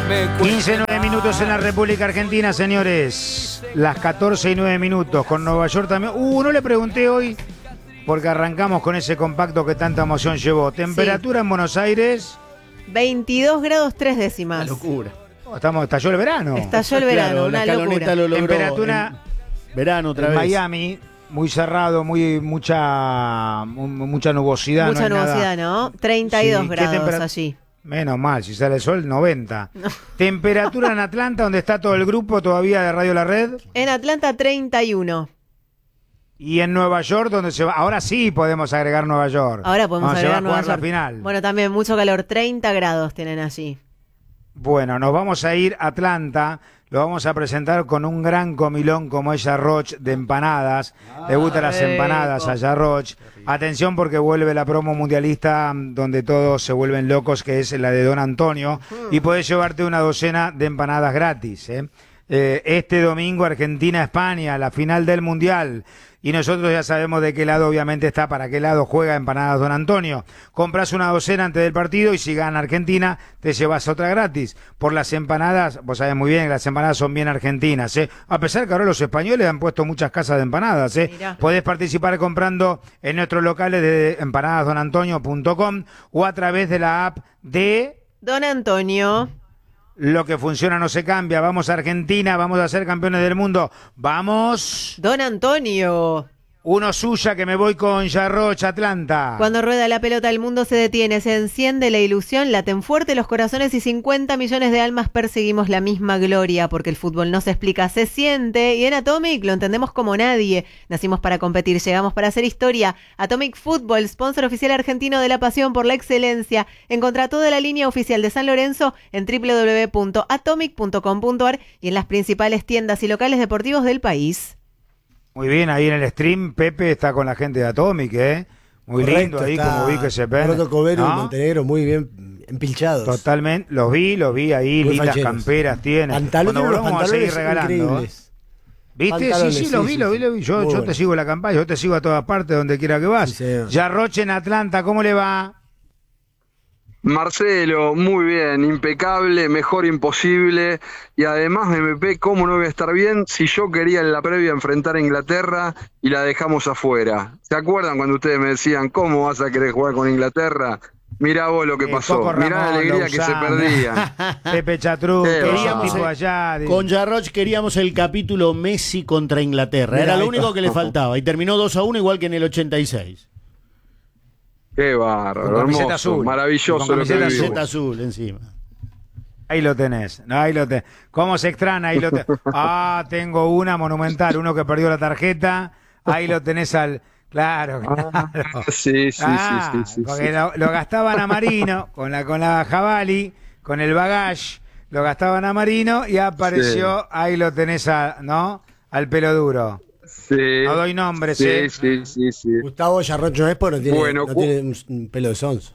15:09 minutos en la República Argentina, señores. Las 14:09 con Nueva York también. No le pregunté hoy, porque arrancamos con ese compacto que tanta emoción llevó. Temperatura en Buenos Aires. 22 grados 3 décimas. Una locura. Estalló el verano. Estalló el verano, Claro, una la Caloneta locura. lo logró. Temperatura Verano otra en vez. Miami, muy cerrado, mucha nubosidad. Mucha no hay nubosidad, nada. ¿no? 32 Sí, ¿qué grados tempera- allí. Menos mal, si sale el sol, 90. Temperatura en Atlanta, donde está todo el grupo todavía de Radio La Red. En Atlanta, 31. Y en Nueva York, donde se va. Ahora sí podemos agregar Nueva York. Ahora podemos donde se va agregar a Nueva jugar York. la final. Bueno, también mucho calor, 30 grados tienen allí. Bueno, nos vamos a ir a Atlanta. Lo vamos a presentar con un gran comilón como es Jarroch de empanadas. Le gustan las empanadas a Jarroch. Atención porque vuelve la promo mundialista donde todos se vuelven locos, que es la de Don Antonio. Y podés llevarte una docena de empanadas gratis. Este domingo Argentina-España, la final del Mundial. Y nosotros ya sabemos de qué lado obviamente está, para qué lado juega Empanadas Don Antonio. Compras una docena antes del partido y si gana Argentina te llevas otra gratis. Por las empanadas, vos sabés muy bien que las empanadas son bien argentinas, A pesar que ahora los españoles han puesto muchas casas de empanadas, Mirá. Podés participar comprando en nuestros locales de empanadasdonantonio.com o a través de la app de... Don Antonio. Lo que funciona no se cambia. Vamos a Argentina, vamos a ser campeones del mundo. ¡Vamos! Don Antonio. Uno suya, que me voy con Jarroch, Atlanta. Cuando rueda la pelota el mundo se detiene, se enciende la ilusión, laten fuerte los corazones y 50 millones de almas perseguimos la misma gloria, porque el fútbol no se explica, se siente, y en Atomic lo entendemos como nadie. Nacimos para competir, llegamos para hacer historia. Atomic Fútbol, sponsor oficial argentino de la pasión por la excelencia. Encontrá toda la línea oficial de San Lorenzo en www.atomic.com.ar y en las principales tiendas y locales deportivos del país. Muy bien, ahí en el stream Pepe está con la gente de Atomic, Muy Correcto, lindo ahí, está como vi que se ven. Roberto Covero y ¿no? Montenegro muy bien empilchados. Totalmente, los vi ahí, Muy lindas facheros. camperas tienen. Cuando volvamos los a seguir pantalones regalando. increíbles. ¿Viste? Pantalones, Sí, lo vi. Muy Yo bueno. te sigo la campaña, yo te sigo a todas partes, donde quiera que vas. Sí, señor. Jarroch en Atlanta, ¿cómo le va? Marcelo, muy bien, impecable, mejor imposible. Y además, MP, ¿cómo no voy a estar bien si yo quería en la previa enfrentar a Inglaterra y la dejamos afuera? ¿Se acuerdan cuando ustedes me decían, ¿cómo vas a querer jugar con Inglaterra? Mirá vos lo que pasó, Coco mirá la Ramón, alegría que se Lozano, perdía. Pepe Chatrú, Queríamos, tipo allá. Con Jarroch queríamos el capítulo Messi contra Inglaterra. Mirá, Era lo ahí único está. que le faltaba. Y terminó 2-1 igual que en el 86. Qué bárbaro, Con camiseta hermoso, azul. maravilloso Con lo que camiseta vivimos. Camiseta azul encima. Ahí lo tenés, ¿Cómo se extraña? Ahí lo tenés. Tengo una monumental, uno que perdió la tarjeta. Ahí lo tenés al... Claro. Sí. Porque lo gastaban a Marino con la Javali, con el bagage, lo gastaban a Marino y apareció, ahí lo tenés al pelo duro. Sí. No doy nombres, Sí. Gustavo Jarroch no es porque no tiene, Bueno, no tiene un pelo de sonso.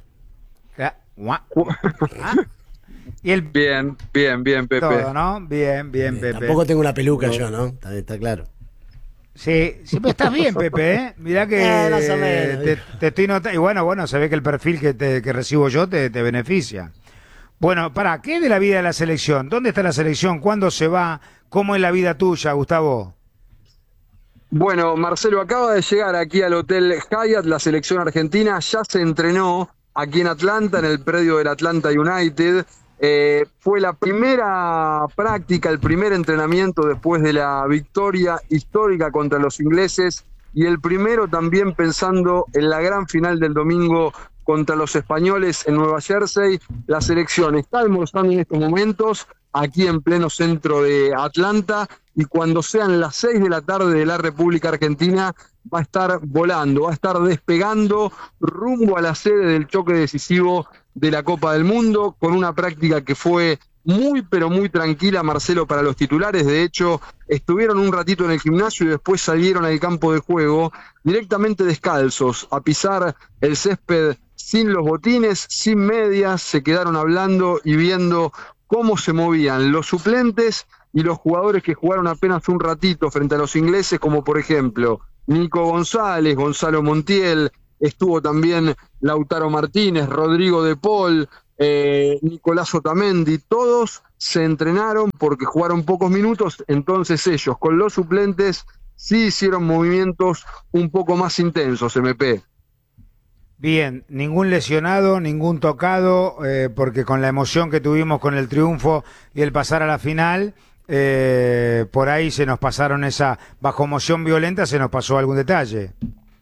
Y el Bien, Pepe. todo, ¿no? Bien, Pepe. Tampoco tengo una peluca yo, ¿no? Está claro. Sí, siempre estás bien, Pepe, Mirá que Más o menos. te estoy notando. Y bueno, se ve que el perfil que recibo yo te beneficia. Bueno, ¿qué de la vida de la selección? ¿Dónde está la selección? ¿Cuándo se va? ¿Cómo es la vida tuya, Gustavo? Bueno, Marcelo, acaba de llegar aquí al Hotel Hyatt, la selección argentina, ya se entrenó aquí en Atlanta, en el predio del Atlanta United. Fue la primera práctica, el primer entrenamiento después de la victoria histórica contra los ingleses y el primero también pensando en la gran final del domingo contra los españoles en Nueva Jersey. La selección está almorzando en estos momentos aquí en pleno centro de Atlanta y cuando sean las 6 de la tarde de la República Argentina va a estar volando, va a estar despegando rumbo a la sede del choque decisivo de la Copa del Mundo, con una práctica que fue muy pero muy tranquila, Marcelo, para los titulares. De hecho, estuvieron un ratito en el gimnasio y después salieron al campo de juego directamente descalzos, a pisar el césped sin los botines, sin medias, se quedaron hablando y viendo cómo se movían los suplentes y los jugadores que jugaron apenas un ratito frente a los ingleses, como por ejemplo Nico González, Gonzalo Montiel, estuvo también Lautaro Martínez, Rodrigo de Paul, Nicolás Otamendi, todos se entrenaron porque jugaron pocos minutos, entonces ellos con los suplentes sí hicieron movimientos un poco más intensos, MP. Bien, ningún lesionado, ningún tocado, porque con la emoción que tuvimos con el triunfo y el pasar a la final, por ahí se nos pasaron bajo emoción violenta se nos pasó algún detalle.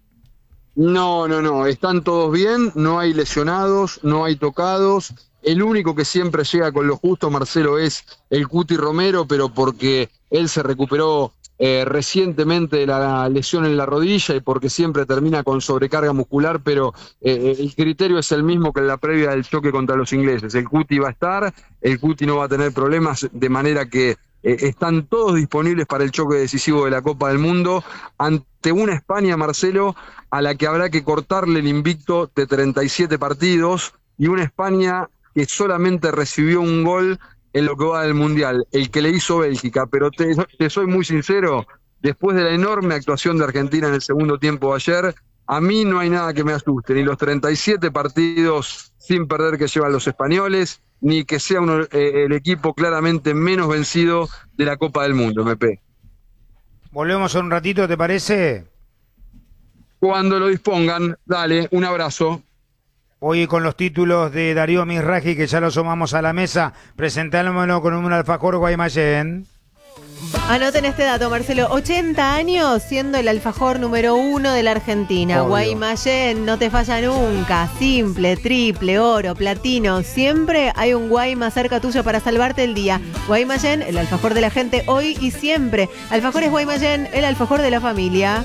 No, están todos bien, no hay lesionados, no hay tocados. El único que siempre llega con lo justo, Marcelo, es el Cuti Romero, pero porque él se recuperó recientemente de la lesión en la rodilla y porque siempre termina con sobrecarga muscular, pero el criterio es el mismo que en la previa del choque contra los ingleses. El Cuti va a estar, el Cuti no va a tener problemas, de manera que están todos disponibles para el choque decisivo de la Copa del Mundo ante una España, Marcelo, a la que habrá que cortarle el invicto de 37 partidos, y una España que solamente recibió un gol en lo que va del Mundial, el que le hizo Bélgica. Pero te soy muy sincero, después de la enorme actuación de Argentina en el segundo tiempo de ayer, a mí no hay nada que me asuste, ni los 37 partidos sin perder que llevan los españoles, ni que sea el equipo claramente menos vencido de la Copa del Mundo, MP. Volvemos en un ratito, ¿te parece? Cuando lo dispongan, dale, un abrazo. Hoy con los títulos de Darío Mizrahi, que ya lo sumamos a la mesa, presentámoslo con un alfajor Guaymallén. Anoten este dato, Marcelo. 80 años siendo el alfajor número 1 de la Argentina. Obvio. Guaymallén no te falla nunca. Simple, triple, oro, platino. Siempre hay un Guayma cerca tuyo para salvarte el día. Guaymallén, el alfajor de la gente hoy y siempre. Alfajores Guaymallén, el alfajor de la familia.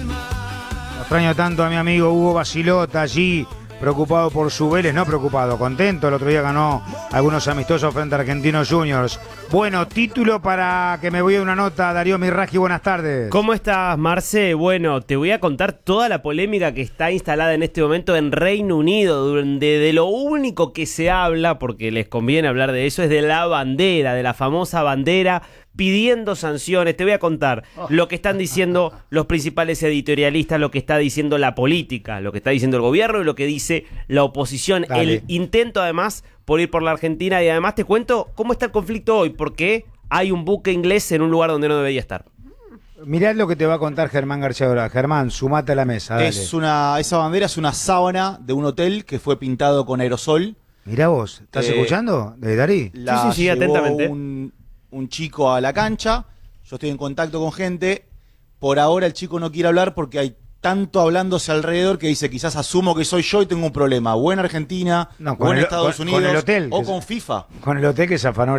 Extraño tanto a mi amigo Hugo Basilota allí, preocupado por su Vélez, no preocupado, contento. El otro día ganó algunos amistosos frente a Argentinos Juniors. Bueno, título para que me voy a una nota. Darío Mizrahi, buenas tardes. ¿Cómo estás, Marce? Bueno, te voy a contar toda la polémica que está instalada en este momento en Reino Unido, donde de lo único que se habla, porque les conviene hablar de eso, es de la bandera, de la famosa bandera, pidiendo sanciones. Te voy a contar lo que están diciendo los principales editorialistas, lo que está diciendo la política, lo que está diciendo el gobierno y lo que dice la oposición. Dale. El intento, además, por ir por la Argentina, y además te cuento cómo está el conflicto hoy, porque hay un buque inglés en un lugar donde no debería estar. Mirá lo que te va a contar Germán García Dora. Germán, sumate a la mesa, dale. Esa bandera es una sábana de un hotel que fue pintado con aerosol. Mirá vos, ¿estás escuchando, Darí? Sí, Llevó atentamente. un chico a la cancha. Yo estoy en contacto con gente. Por ahora el chico no quiere hablar porque hay tanto hablándose alrededor que dice, quizás asumo que soy yo y tengo un problema. O en Argentina, No, o en Estados Unidos, con el hotel, o con FIFA. Con el hotel que se afanó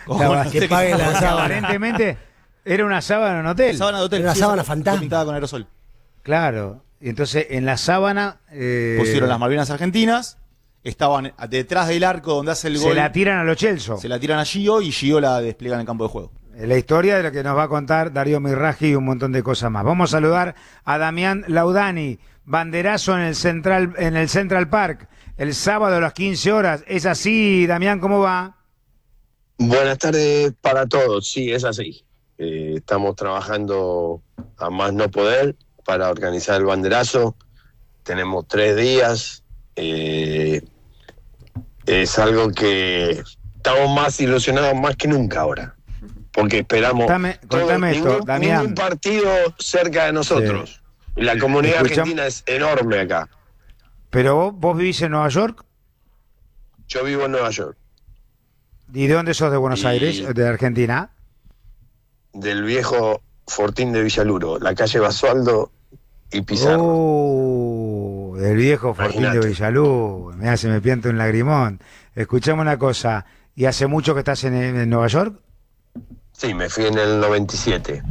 Que paguen la sábana. Aparentemente era una sábana en un hotel. Sábana de hotel. Una sí, sábana fue fantasma. pintada con aerosol. Claro. Y entonces en la sábana Pusieron las Malvinas argentinas. Estaban detrás del arco donde hace el gol. se la tiran a los Chelsea. Se la tiran a Gio y Gio la despliega en el campo de juego. La historia de lo que nos va a contar Darío Mizrahi y un montón de cosas más. Vamos a saludar a Damián Laudani, banderazo en el Central Park, el sábado a las 15 horas. ¿Es así, Damián? ¿Cómo va? Buenas tardes para todos, sí, es así. Estamos trabajando a más no poder para organizar el banderazo. Tenemos 3 días. Es algo que estamos más ilusionados más que nunca ahora. Porque esperamos Contame esto, Damián. ningún partido cerca de nosotros. Sí. La comunidad argentina es enorme acá. ¿Pero vos vivís en Nueva York? Yo vivo en Nueva York. ¿Y de dónde sos? ¿De Buenos Aires? ¿De Argentina? Del viejo Fortín de Villaluro, la calle Basualdo y Pizarro. Del viejo Fortín de Imagínate. Villalú. Mirá, se me pianta un lagrimón. Escuchame una cosa. ¿Y hace mucho que estás en Nueva York? Sí, me fui en el 97.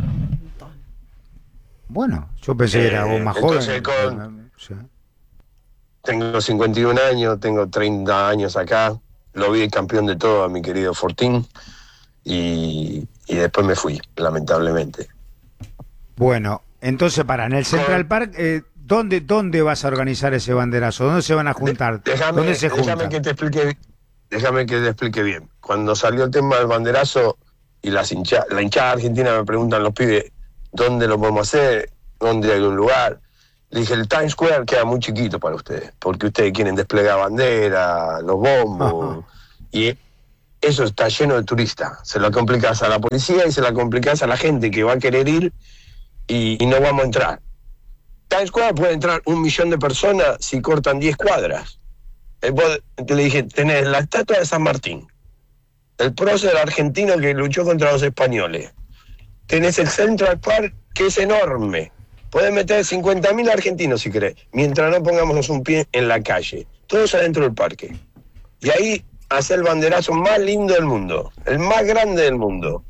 Bueno, yo pensé que era vos más entonces joven. Sí. Tengo 51 años, tengo 30 años acá. Lo vi campeón de todo a mi querido Fortín. Y después me fui, lamentablemente. Bueno, entonces en el Central Park, ¿dónde vas a organizar ese banderazo? ¿Dónde se van a juntar? ¿Dónde se juntan? Déjame que te explique bien. Cuando salió el tema del banderazo y la hinchada argentina me preguntan los pibes, ¿dónde lo podemos hacer? ¿Dónde hay un lugar? Le dije, el Times Square queda muy chiquito para ustedes, porque ustedes quieren desplegar bandera, los bombos, Y eso está lleno de turistas. Se lo complicás a la policía y se la complicás a la gente que va a querer ir y no vamos a entrar. Times Square puede entrar 1 millón de personas si cortan 10 cuadras. Vos, te le dije, tenés la estatua de San Martín, el prócer argentino que luchó contra los españoles. Tenés el Central Park, que es enorme. Podés meter 50.000 argentinos si querés, mientras no pongamos un pie en la calle. Todos adentro del parque. Y ahí hacer el banderazo más lindo del mundo, el más grande del mundo.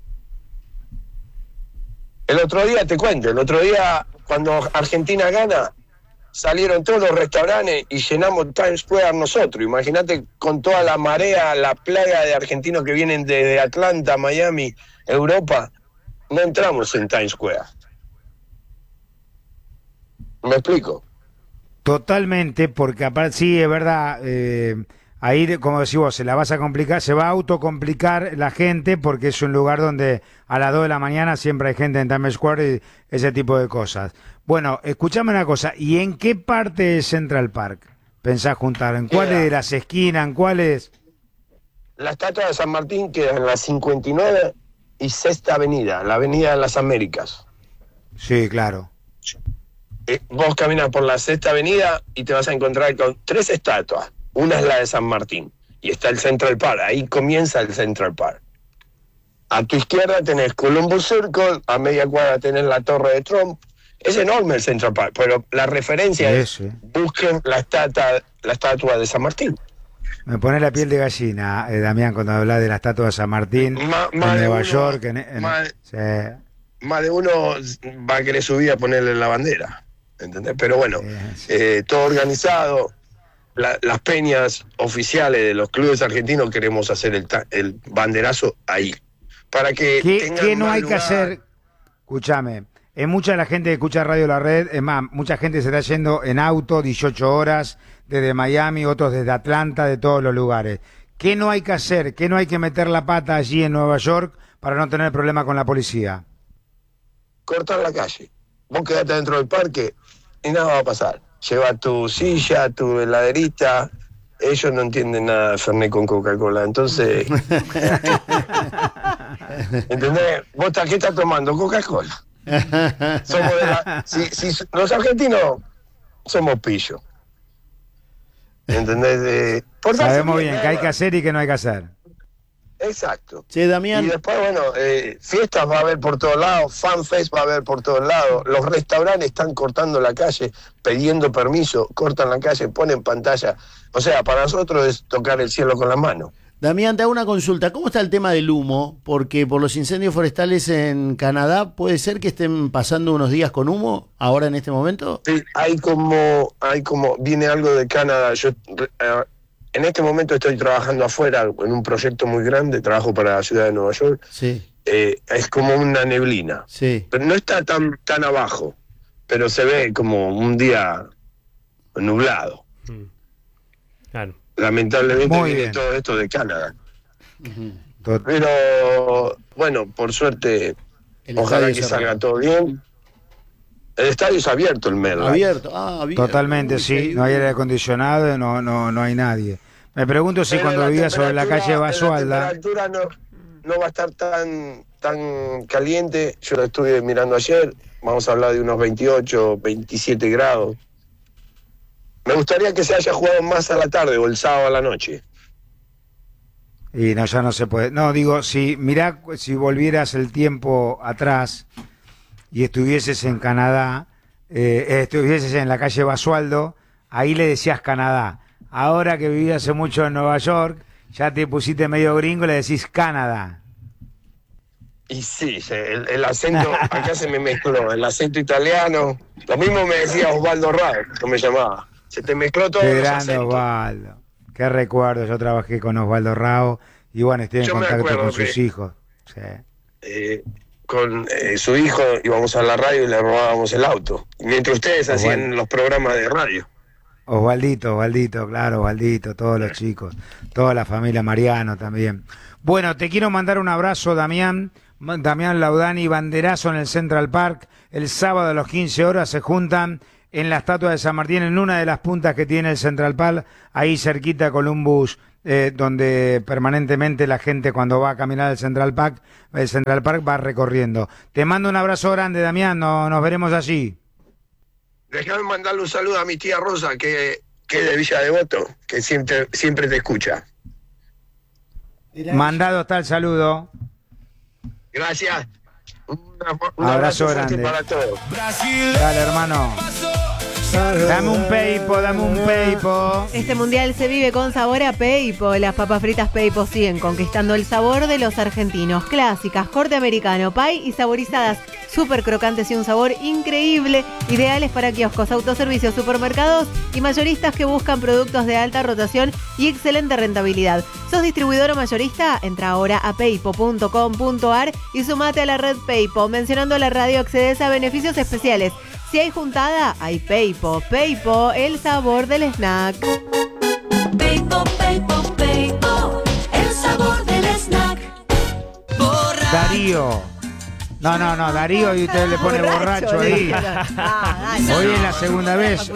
El otro día, te cuento, cuando Argentina gana, salieron todos los restaurantes y llenamos Times Square nosotros. Imagínate con toda la marea, la plaga de argentinos que vienen desde Atlanta, Miami, Europa, no entramos en Times Square. ¿Me explico? Totalmente, porque aparte, sí, es verdad, ahí, como decís vos, se la vas a complicar, se va a autocomplicar la gente porque es un lugar donde a las 2 de la mañana siempre hay gente en Times Square y ese tipo de cosas. Bueno, escuchame una cosa, ¿y en qué parte de Central Park pensás juntar? ¿En cuáles de las esquinas? ¿En cuáles? La estatua de San Martín queda en la 59 y Sexta Avenida, la Avenida de las Américas. Sí, claro. Vos caminas por la Sexta Avenida y te vas a encontrar con 3 estatuas. Una es la de San Martín y está el Central Park, ahí comienza el Central Park. A tu izquierda tenés Columbus Circle, a media cuadra tenés la Torre de Trump. Es enorme el Central Park, pero la referencia es busquen la estatua de San Martín. Me pone la piel de gallina, Damián, cuando hablas de la estatua de San Martín en Nueva York. Más de uno va a querer subir a ponerle la bandera, ¿entendés? Pero bueno, todo organizado. Las peñas oficiales de los clubes argentinos queremos hacer el banderazo ahí. Para que ¿Qué no hay que hacer? Escúchame, es mucha la gente que escucha Radio La Red, es más, mucha gente se está yendo en auto 18 horas desde Miami, otros desde Atlanta, de todos los lugares. ¿Qué no hay que hacer? ¿Qué no hay que meter la pata allí en Nueva York para no tener problema con la policía? Cortar la calle. Vos quedate dentro del parque y nada va a pasar. Lleva tu silla, tu heladerita. Ellos no entienden nada de Fernet con Coca-Cola. Entonces, ¿entendés? ¿Vos qué estás tomando? Coca-Cola. Los argentinos somos pillos. ¿Entendés? Sabemos bien qué hay que hacer y qué no hay que hacer. Exacto. Sí, Damián. Y después, bueno, fiestas va a haber por todos lados, fanfest va a haber por todos lados, los restaurantes están cortando la calle, pidiendo permiso, cortan la calle, ponen pantalla. O sea, para nosotros es tocar el cielo con la mano. Damián, te hago una consulta. ¿Cómo está el tema del humo? Porque por los incendios forestales en Canadá, ¿puede ser que estén pasando unos días con humo ahora en este momento? Sí, hay como viene algo de Canadá. Yo en este momento estoy trabajando afuera en un proyecto muy grande, trabajo para la ciudad de Nueva York. Sí. Es como una neblina. Sí. Pero no está tan abajo, pero se ve como un día nublado. Claro. Lamentablemente viene todo esto de Canadá. Pero bueno, por suerte, ojalá que salga todo bien. El estadio es abierto, el Merla. Abierto. Totalmente, sí. No hay aire acondicionado, no hay nadie. Me pregunto si cuando vivía sobre la calle Basualda... La temperatura no va a estar tan caliente. Yo lo estuve mirando ayer. Vamos a hablar de unos 28, 27 grados. Me gustaría que se haya jugado más a la tarde o el sábado a la noche. Y no, ya no se puede. No, digo, si volvieras el tiempo atrás y estuvieses en Canadá, estuvieses en la calle Basualdo, ahí le decías Canadá. Ahora que viví hace mucho en Nueva York, ya te pusiste medio gringo y le decís Canadá. Y sí, el acento, acá se me mezcló, el acento italiano. Lo mismo me decía Osvaldo Rao, que me llamaba. Se te mezcló todo. Qué grande Osvaldo. Qué recuerdo, yo trabajé con Osvaldo Rao y bueno, estoy en contacto con sus hijos. Sí. Con su hijo íbamos a la radio y le robábamos el auto. Mientras ustedes hacían los programas de radio. Osvaldito, claro, Osvaldito, todos los chicos, toda la familia Mariano también. Bueno, te quiero mandar un abrazo, Damián Laudani, banderazo en el Central Park. El sábado a las 15 horas se juntan en la estatua de San Martín, en una de las puntas que tiene el Central Park, ahí cerquita Columbus donde permanentemente la gente cuando va a caminar el Central Park va recorriendo. Te mando un abrazo grande, Damián, nos veremos allí. Déjame mandarle un saludo a mi tía Rosa, que es de Villa Devoto, que siempre te escucha. Mandado está el saludo. Gracias. Un Abrazo fuerte grande para todos. Dale, hermano. Dame un peipo. Este mundial se vive con sabor a peipo. Las papas fritas peipo siguen conquistando el sabor de los argentinos. Clásicas, corte americano, pie y saborizadas. Súper crocantes y un sabor increíble. Ideales para kioscos, autoservicios, supermercados y mayoristas que buscan productos de alta rotación y excelente rentabilidad. ¿Sos distribuidor o mayorista? Entra ahora a peipo.com.ar y sumate a la red Peipo. Mencionando la radio accedes a beneficios especiales. Si hay juntada, hay Peipo. Peipo, el sabor del snack. Peipo, Peipo, Peipo, el sabor del snack. Darío. No, Darío, y usted le pone borracho ahí. Hoy es la segunda vez.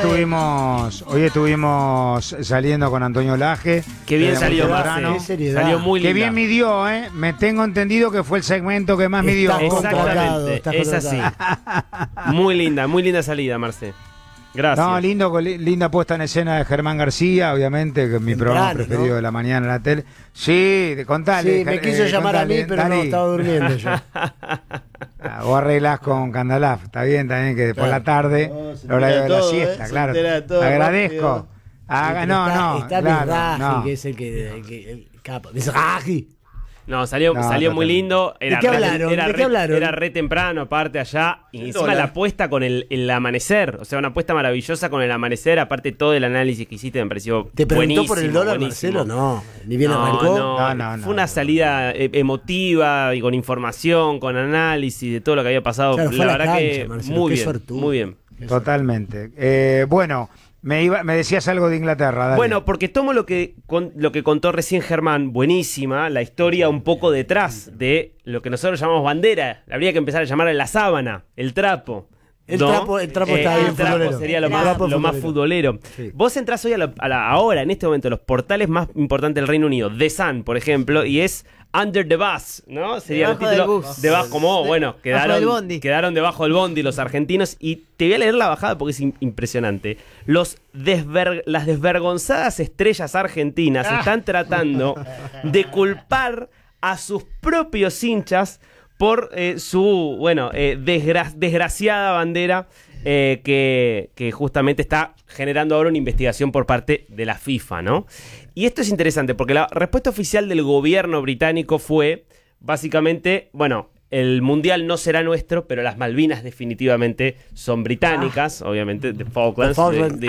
Hoy estuvimos saliendo con Antonio Laje. Qué bien salió, Marce. Salió muy linda. Qué bien midió, Me tengo entendido que fue el segmento que más midió. Exactamente, es así. Muy linda salida, Marce. Gracias. No, linda puesta en escena de Germán García, obviamente, que es mi programa preferido, ¿no?, de la mañana en la tele. Sí, contale. Sí, me quiso llamar a mí, pero Dani. no, estaba durmiendo yo. Vos arreglás con Candalaf, está bien también que por la tarde, la hora de la siesta, claro. Agradezco. Está Mizrahi, que es el capo. Mizrahi. No, salió muy lindo. ¿De qué hablaron? Era re temprano, aparte allá. Y encima la apuesta con el amanecer. O sea, una apuesta maravillosa con el amanecer. Aparte, todo el análisis que hiciste me pareció ¿Te preguntó buenísimo, por el dólar, buenísimo. Marcelo? No, ni bien arrancó. No. Fue una salida emotiva y con información, con análisis de todo lo que había pasado. Claro, la verdad cancha, que Marcelo, muy bien. Totalmente. Bueno, me decías algo de Inglaterra, dale. Bueno, porque tomo lo que contó recién Germán, buenísima, la historia un poco detrás de lo que nosotros llamamos bandera. Habría que empezar a llamarle la sábana, el trapo. El trapo está bien, el trapo futbolero. sería lo más futbolero. Sí. Vos entrás hoy ahora, en este momento, los portales más importantes del Reino Unido, The Sun, por ejemplo, y es Under the Bus, ¿no? Sería el título. Debajo, como, bueno, quedaron debajo del bondi los argentinos. Y te voy a leer la bajada porque es impresionante. Las desvergonzadas estrellas argentinas están tratando de culpar a sus propios hinchas por su desgraciada bandera que justamente está generando ahora una investigación por parte de la FIFA, ¿no? Y esto es interesante porque la respuesta oficial del gobierno británico fue básicamente, bueno, el mundial no será nuestro, pero las Malvinas definitivamente son británicas, obviamente, de Falklands,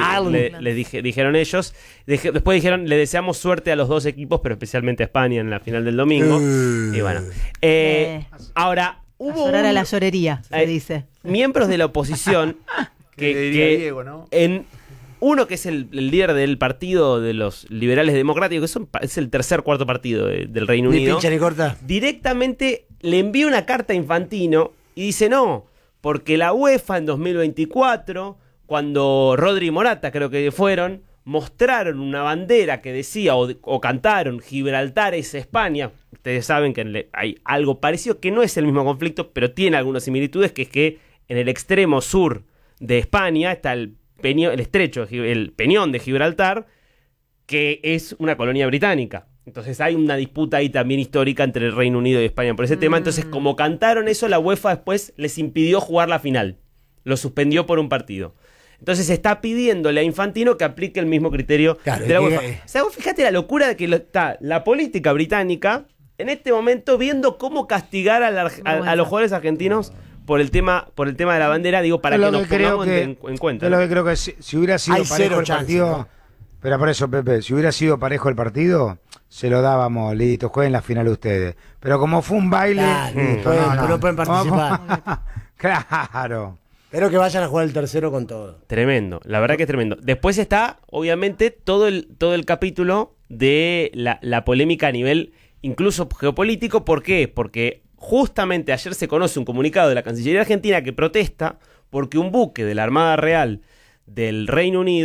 dijeron ellos. Después dijeron, le deseamos suerte a los dos equipos, pero especialmente a España en la final del domingo. Y bueno, ahora hubo a la llorería, se dice. Miembros de la oposición que Diego, ¿no? en uno que es el líder del partido de los liberales democráticos, que es el cuarto partido del Reino Unido, pincha ni corta. Directamente le envía una carta a Infantino y dice no, porque la UEFA en 2024, cuando Rodri y Morata creo que fueron, mostraron una bandera que decía o cantaron Gibraltar es España. Ustedes saben que hay algo parecido, que no es el mismo conflicto, pero tiene algunas similitudes, que es que en el extremo sur de España está el estrecho, el Peñón de Gibraltar, que es una colonia británica. Entonces hay una disputa ahí también histórica entre el Reino Unido y España por ese tema. Entonces, como cantaron eso, la UEFA después les impidió jugar la final. Lo suspendió por un partido. Entonces está pidiéndole a Infantino que aplique el mismo criterio de la UEFA. O sea, vos fíjate la locura de que está la política británica en este momento viendo cómo castigar a los jugadores argentinos por el tema de la bandera, digo, para que nos pongamos en cuenta. Yo lo que creo que si hubiera sido parejo el partido, ¿no? Pero por eso, Pepe, si hubiera sido parejo el partido, se lo dábamos, listo, jueguen la final ustedes. Pero como fue un baile, listo, no pueden participar. Claro. Pero que vayan a jugar el tercero con todo. Tremendo, la verdad que es tremendo. Después está, obviamente, todo el capítulo de la polémica a nivel incluso geopolítico. ¿Por qué? Porque justamente ayer se conoce un comunicado de la Cancillería Argentina que protesta porque un buque de la Armada Real del Reino Unido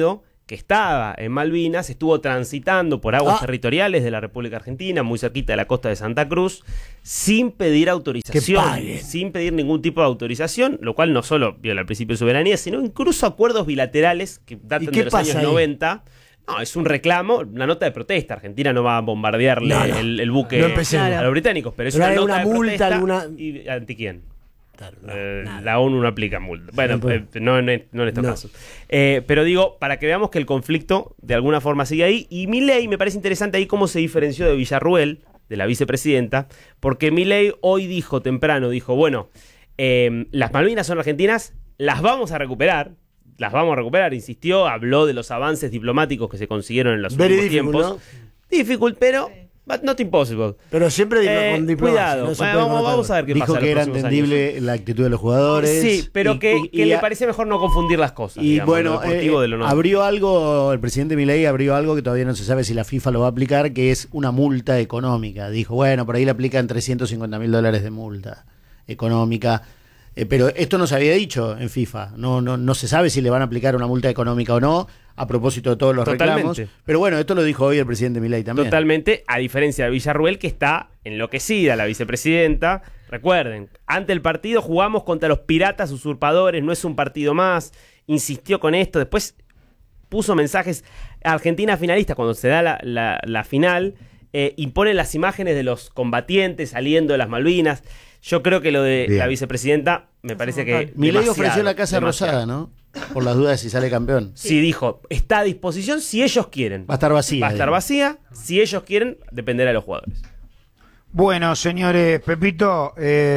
que estaba en Malvinas, estuvo transitando por aguas territoriales de la República Argentina, muy cerquita de la costa de Santa Cruz, sin pedir autorización, sin pedir ningún tipo de autorización, lo cual no solo viola el principio de soberanía, sino incluso acuerdos bilaterales que datan de los años 90. No, es un reclamo, una nota de protesta. Argentina no va a bombardearle el buque a los británicos, pero es una nota de protesta. ¿Y ante quién? La ONU no aplica multa. Bueno, no en estos casos. Pero digo, para que veamos que el conflicto de alguna forma sigue ahí. Y Milei, me parece interesante ahí cómo se diferenció de Villarruel, de la vicepresidenta, porque Milei hoy dijo bueno, las Malvinas son argentinas, las vamos a recuperar, insistió, habló de los avances diplomáticos que se consiguieron en los últimos tiempos. ¿No? Difficult, pero but not impossible. Pero siempre con diplomacia. Cuidado, vamos a ver qué pasa. Dijo que era entendible la actitud de los jugadores. Sí, pero que le parecía mejor no confundir las cosas. Y digamos, bueno, abrió algo, el presidente Milei abrió algo que todavía no se sabe si la FIFA lo va a aplicar, que es una multa económica. Dijo, bueno, por ahí le aplican $350.000 de multa económica. Pero esto no se había dicho en FIFA. No se sabe si le van a aplicar una multa económica o no, a propósito de todos los reclamos. Pero bueno, esto lo dijo hoy el presidente Milei también. Totalmente, a diferencia de Villarruel, que está enloquecida, la vicepresidenta. Recuerden, ante el partido jugamos contra los piratas usurpadores, no es un partido más. Insistió con esto, después puso mensajes a Argentina finalista cuando se da la final. Impone las imágenes de los combatientes saliendo de las Malvinas. Yo creo que lo de la vicepresidenta me parece que Milei ofreció la Casa Rosada, ¿no? Por las dudas si sale campeón. Sí, dijo, está a disposición si ellos quieren. Va a estar vacía. Va a estar vacía, si ellos quieren, dependerá de los jugadores. Bueno, señores, Pepito,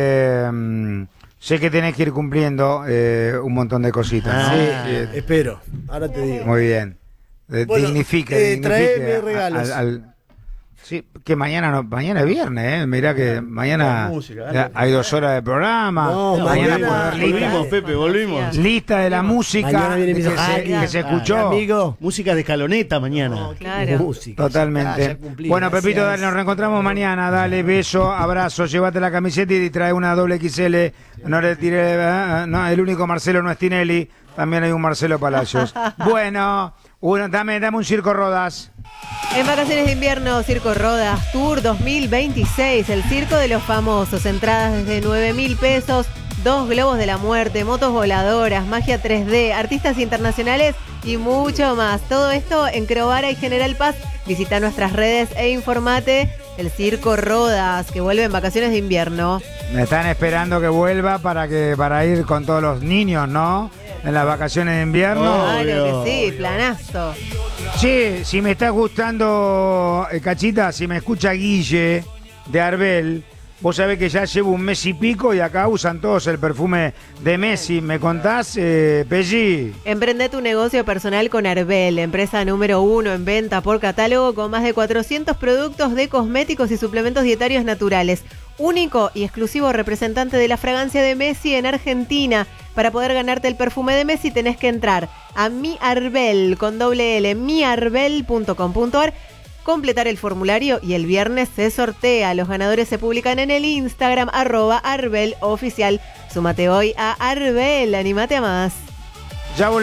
sé que tenés que ir cumpliendo un montón de cositas. Sí, espero. Ahora te digo. Muy bien. Dignifique. Traeme regalos. Sí, que mañana es viernes, mirá que mañana hay 2 horas de programa. Mañana volvimos, Pepe, volvimos. Lista de la música que se escuchó. Amigo. Música de escaloneta mañana. No, claro. Música. Totalmente. Bueno, Pepito, dale, nos reencontramos mañana. Dale, beso, abrazo, llévate la camiseta y trae una doble XL. No le tiré, no, el único Marcelo no es Tinelli. También hay un Marcelo Palacios. Bueno, dame un Circo Rodas. En vacaciones de invierno, Circo Rodas Tour 2026, el circo de los famosos, entradas desde 9.000 pesos, 2 globos de la muerte, motos voladoras, magia 3D, artistas internacionales y mucho más. Todo esto en Crovara y General Paz. Visita nuestras redes e informate. El Circo Rodas, que vuelve en vacaciones de invierno. Me están esperando que vuelva para ir con todos los niños, ¿no? En las vacaciones de invierno. Claro que sí, planazo. Che, si me está gustando, Cachita, si me escucha Guille de Arbel, vos sabés que ya llevo 1 mes y pico y acá usan todos el perfume de Messi. ¿Me contás, Pelli? Emprende tu negocio personal con Arbel, empresa número 1 en venta por catálogo con más de 400 productos de cosméticos y suplementos dietarios naturales. Único y exclusivo representante de la fragancia de Messi en Argentina. Para poder ganarte el perfume de Messi tenés que entrar a miarbel, con doble L, miarbel.com.ar, completar el formulario y el viernes se sortea. Los ganadores se publican en el Instagram @arbel oficial. Súmate hoy a Arbel, animate a más. Ya volvemos.